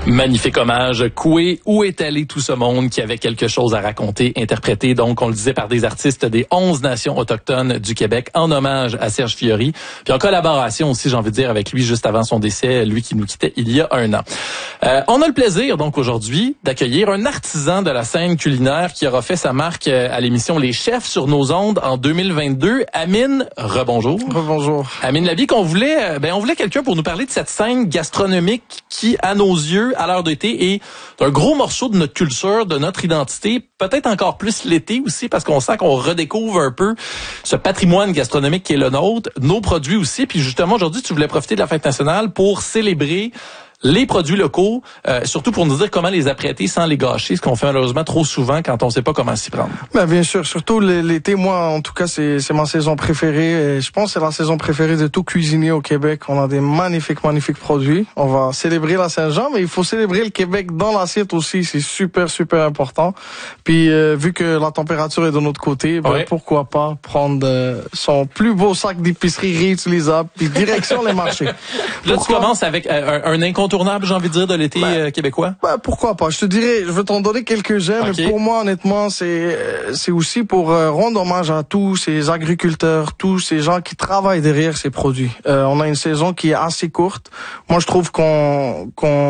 Magnifique hommage. Coué, où est allé tout ce monde qui avait quelque chose à raconter, interprété, donc, on le disait, par des artistes des 11 nations autochtones du Québec, en hommage à Serge Fiori. Puis en collaboration aussi, j'ai envie de dire, avec lui juste avant son décès, lui qui nous quittait il y a un an. On a le plaisir, donc, aujourd'hui, d'accueillir un artisan de la scène culinaire qui aura fait sa marque à l'émission Les Chefs sur nos ondes en 2022. Amine, rebonjour. Rebonjour. Amine Labique, on voulait quelqu'un pour nous parler de cette scène gastronomique qui, à nos yeux, à l'heure d'été, est un gros morceau de notre culture, de notre identité, peut-être encore plus l'été aussi, parce qu'on sent qu'on redécouvre un peu ce patrimoine gastronomique qui est le nôtre, nos produits aussi. Puis justement, aujourd'hui, tu voulais profiter de la fête nationale pour célébrer les produits locaux, surtout pour nous dire comment les apprêter sans les gâcher, ce qu'on fait malheureusement trop souvent quand on sait pas comment s'y prendre. Ben, bien sûr, surtout l'été, moi, en tout cas, c'est ma saison préférée. Et je pense que c'est la saison préférée de tout cuisinier au Québec. On a des magnifiques produits. On va célébrer la Saint-Jean, mais il faut célébrer le Québec dans l'assiette aussi. C'est super, super important. Puis, vu que la température est de notre côté, pourquoi pas prendre son plus beau sac d'épicerie réutilisable, puis direction les marchés. Là, tu commences avec un incontournable, j'ai envie de dire, de l'été québécois? Pourquoi pas? Je te dirais, je vais t'en donner quelques-uns, mais pour moi, honnêtement, c'est aussi pour rendre hommage à tous ces agriculteurs, tous ces gens qui travaillent derrière ces produits. On a une saison qui est assez courte. Moi, je trouve qu'on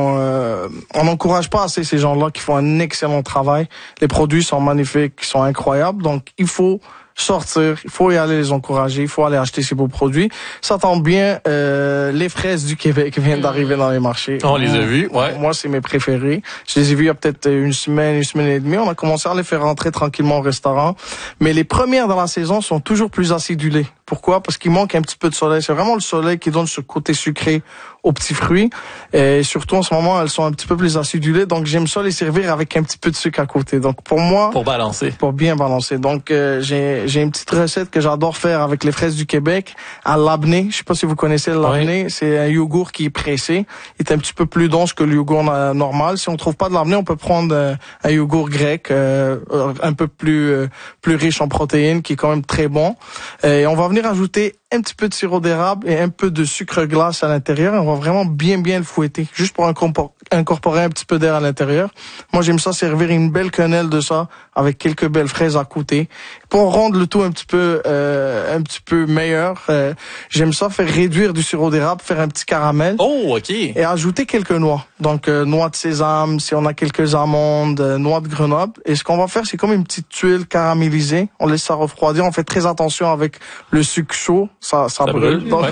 n'encourage pas assez ces gens-là qui font un excellent travail. Les produits sont magnifiques, sont incroyables, donc il faut sortir, il faut y aller les encourager, il faut aller acheter ces beaux produits. Ça tombe bien, les fraises du Québec viennent d'arriver dans les marchés. On les a vues, Moi, c'est mes préférés. Je les ai vus il y a peut-être une semaine et demie. On a commencé à les faire rentrer tranquillement au restaurant. Mais les premières dans la saison sont toujours plus acidulées. Pourquoi? Parce qu'il manque un petit peu de soleil. C'est vraiment le soleil qui donne ce côté sucré aux petits fruits. Et surtout, en ce moment, elles sont un petit peu plus acidulées. Donc, j'aime ça les servir avec un petit peu de sucre à côté. Donc, pour moi... Pour balancer. Pour bien balancer. Donc, j'ai une petite recette que j'adore faire avec les fraises du Québec à l'abné. Je sais pas si vous connaissez le l'abné. C'est un yogourt qui est pressé. Il est un petit peu plus dense que le yogourt normal. Si on trouve pas de l'abné, on peut prendre un yogourt grec, un peu plus riche en protéines, qui est quand même très bon. Et on va venir ajouter un petit peu de sirop d'érable et un peu de sucre glace à l'intérieur. On va vraiment bien le fouetter, juste pour incorporer un petit peu d'air à l'intérieur. Moi, j'aime ça servir une belle quenelle de ça avec quelques belles fraises à côté. Pour rendre le tout un petit peu meilleur, j'aime ça faire réduire du sirop d'érable, faire un petit caramel. Oh, OK. Et ajouter quelques noix. Donc, noix de sésame, si on a quelques amandes, noix de Grenoble. Et ce qu'on va faire, c'est comme une petite tuile caramélisée. On laisse ça refroidir. On fait très attention avec le sucre chaud. Ça brûle. Donc,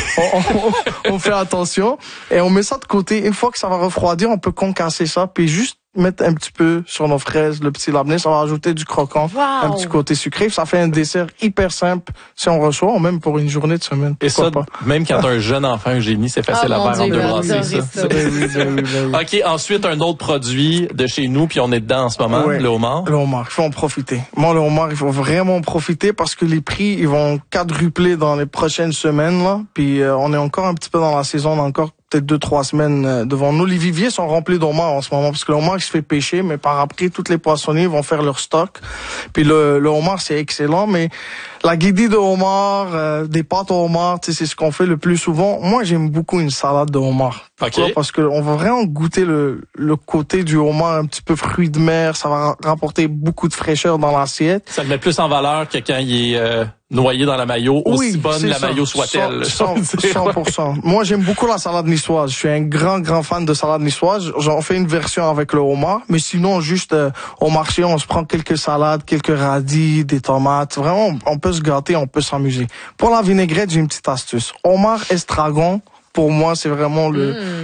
on fait attention. Et on met ça de côté. Une fois que ça va refroidir, on peut concasser ça. Puis juste mettre un petit peu sur nos fraises, le petit labné, ça va ajouter du croquant, un petit côté sucré. Ça fait un dessert hyper simple si on reçoit, ou même pour une journée de semaine. Et ça, même quand un jeune enfant, un génie, c'est facile à faire en deux brasser, ça. OK, ensuite, un autre produit de chez nous, puis on est dedans en ce moment, le homard. Le homard, il faut en profiter. Moi, le homard, il faut vraiment en profiter parce que les prix, ils vont quadrupler dans les prochaines semaines, là. Puis, on est encore un petit peu dans la saison, on a encore peut-être 2-3 semaines devant nous. Les viviers sont remplis d'homards en ce moment, parce que le homard, il se fait pêcher, mais par après, toutes les poissonniers vont faire leur stock. Puis le homard, c'est excellent, mais la guédille de homard, des pâtes au homard, tu sais, c'est ce qu'on fait le plus souvent. Moi, j'aime beaucoup une salade de homard. Pourquoi? Parce que on va vraiment goûter le côté du homard, un petit peu fruit de mer. Ça va rapporter beaucoup de fraîcheur dans l'assiette. Ça le met plus en valeur que quand il est noyé dans la mayo, aussi bonne la mayo soit-elle. 100%. Moi, j'aime beaucoup la salade niçoise. Je suis un grand fan de salade niçoise. J'en fais une version avec le homard, mais sinon, juste au marché, on se prend quelques salades, quelques radis, des tomates. Vraiment, on peut se gâter, on peut s'amuser. Pour la vinaigrette, j'ai une petite astuce. Homard estragon, pour moi, c'est vraiment